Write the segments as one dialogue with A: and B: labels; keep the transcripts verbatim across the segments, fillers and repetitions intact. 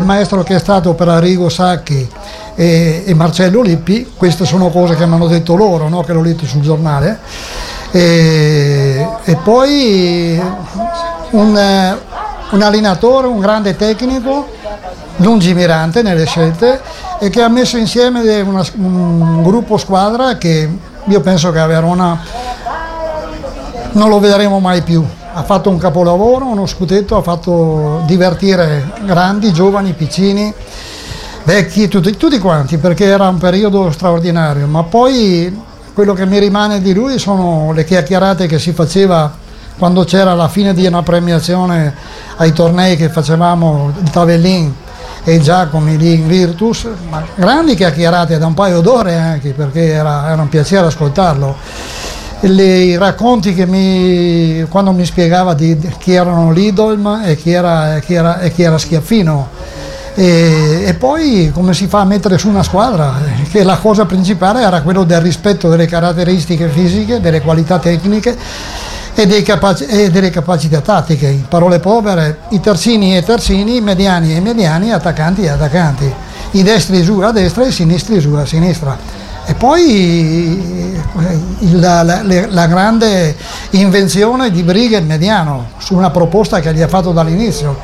A: maestro che è stato per Arrigo Sacchi e, e Marcello Lippi, queste sono cose che mi hanno detto loro, no? Che l'ho letto sul giornale, e, e poi un, un allenatore, un grande tecnico, lungimirante nelle scelte, e che ha messo insieme una, un gruppo squadra che io penso che a Verona non lo vedremo mai più. Ha fatto un capolavoro, uno scudetto, ha fatto divertire grandi, giovani, piccini, vecchi, tutti, tutti quanti, perché era un periodo straordinario. Ma poi quello che mi rimane di lui sono le chiacchierate che si faceva quando c'era la fine di una premiazione ai tornei che facevamo il Tavellin e Giacomi lì in Virtus, ma grandi chiacchierate da un paio d'ore anche, perché era, era un piacere ascoltarlo. Le, I racconti che mi, quando mi spiegava di, di chi erano Lidolm e chi era, chi era, e chi era Schiaffino, e, e poi come si fa a mettere su una squadra, che la cosa principale era quello del rispetto delle caratteristiche fisiche, delle qualità tecniche e, dei capaci, e delle capacità tattiche. In parole povere, i terzini e terzini, i mediani e mediani, attaccanti e attaccanti, i destri giù a destra e i sinistri giù a sinistra. E poi la, la, la grande invenzione di Brighe mediano su una proposta che gli ha fatto dall'inizio.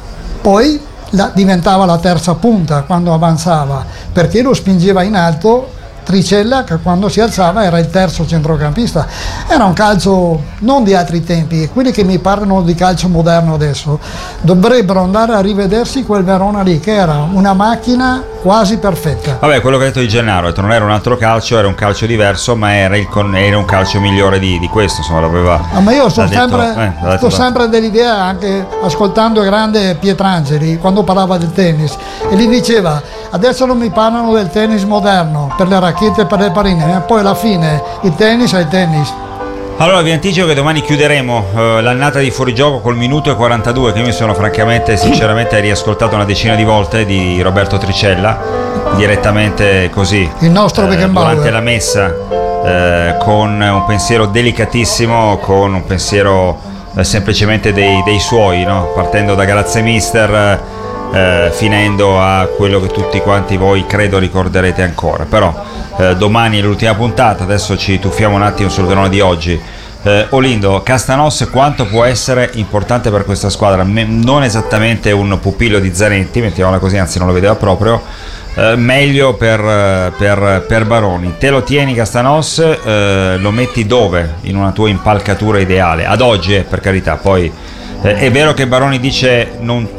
A: Poi la, diventava la terza punta quando avanzava, perché lo spingeva in alto Tricella, che quando si alzava era il terzo centrocampista. Era un calcio non di altri tempi, e quelli che mi parlano di calcio moderno adesso dovrebbero andare a rivedersi quel Verona lì, che era una macchina quasi perfetta.
B: Vabbè, quello che ha detto di Gennaro, ha detto non era un altro calcio, era un calcio diverso, ma era, il con, era un calcio migliore di, di questo, insomma, l'aveva.
A: Ah, ma io sto
B: detto,
A: sempre,
B: eh,
A: sto sempre dell'idea, anche ascoltando il grande Pietrangeli quando parlava del tennis, e gli diceva adesso non mi parlano del tennis moderno per le racchette e per le parine, ma poi alla fine il tennis è il tennis.
B: Allora vi anticipo che domani chiuderemo uh, l'annata di Fuorigioco col minuto e quarantadue, che io mi sono francamente sinceramente riascoltato una decina di volte, di Roberto Tricella, direttamente così,
A: il nostro
B: eh, durante la messa, eh, con un pensiero delicatissimo, con un pensiero eh, semplicemente dei, dei suoi, no? Partendo da Grazie Mister, eh, finendo a quello che tutti quanti voi credo ricorderete ancora. Però eh, domani è l'ultima puntata, adesso ci tuffiamo un attimo sul Verona di oggi. eh, Olindo, Castanos quanto può essere importante per questa squadra? Me, non esattamente un pupillo di Zanetti, mettiamola così, anzi non lo vedeva proprio, eh, meglio per, per, per Baroni. Te lo tieni Castanos, eh, lo metti dove in una tua impalcatura ideale? Ad oggi, eh, per carità, poi eh, è vero che Baroni dice non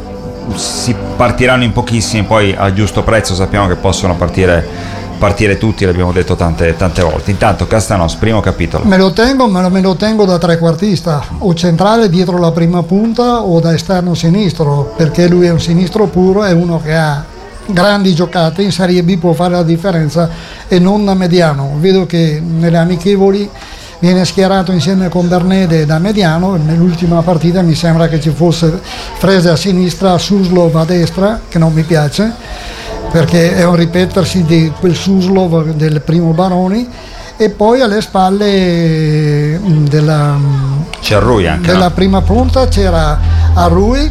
B: si partiranno in pochissimi, poi a giusto prezzo sappiamo che possono partire partire tutti, l'abbiamo detto tante, tante volte. Intanto Castanos, primo capitolo.
A: Me lo tengo, me lo, me lo tengo da trequartista, o centrale dietro la prima punta o da esterno sinistro, perché lui è un sinistro puro, è uno che ha grandi giocate, in Serie B può fare la differenza, e non da mediano. Vedo che nelle amichevoli viene schierato insieme con Bernede da mediano. Nell'ultima partita mi sembra che ci fosse Frese a sinistra, Suslov a destra, che non mi piace, perché è un ripetersi di quel Suslov del primo Baroni. E poi alle spalle della,
B: c'è Arrui anche,
A: della
B: no?
A: prima punta c'era Arrui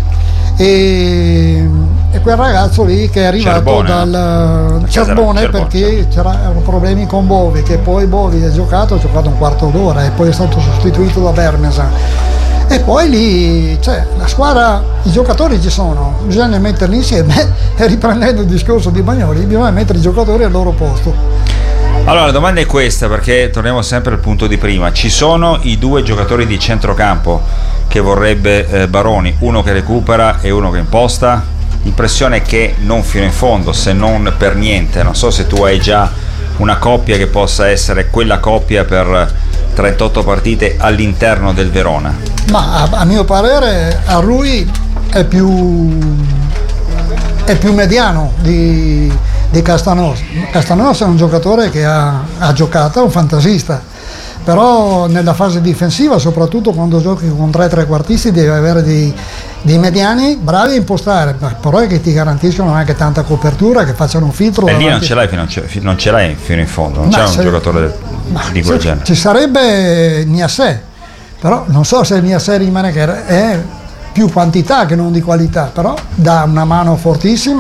A: e, e quel ragazzo lì che è arrivato
B: Cerbone,
A: dal
B: no?
A: Cerbone,
B: Cerbone,
A: perché c'erano problemi con Bovi, che poi Bovi ha giocato, ha giocato un quarto d'ora e poi è stato sostituito da Bermesa. E poi lì, cioè, la squadra, i giocatori ci sono, bisogna metterli insieme e, riprendendo il discorso di Bagnoli, bisogna mettere i giocatori al loro posto.
B: Allora la domanda è questa, perché torniamo sempre al punto di prima: ci sono i due giocatori di centrocampo che vorrebbe eh, Baroni, uno che recupera e uno che imposta? L'impressione è che non fino in fondo, se non per niente. Non so se tu hai già una coppia che possa essere quella coppia per trentotto partite all'interno del Verona.
A: Ma a, a mio parere Arrui è più è più mediano di, di Castanos. Castanos è un giocatore che ha, ha giocato, è un fantasista, però nella fase difensiva, soprattutto quando giochi con tre trequartisti, devi avere dei, dei mediani bravi a impostare, però è che ti garantiscono anche tanta copertura, che facciano un filtro.
B: E lì non ce l'hai fino, non ce l'hai fino in fondo, non ma c'è se, un giocatore di quel
A: se,
B: genere.
A: Ci sarebbe Niasse, però non so se Niasse rimane, che è più quantità che non di qualità, però dà una mano fortissima.